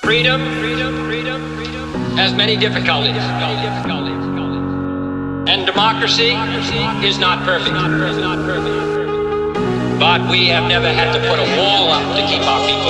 Freedom has many difficulties. And democracy is not perfect. But we have never had to put a wall up to keep our people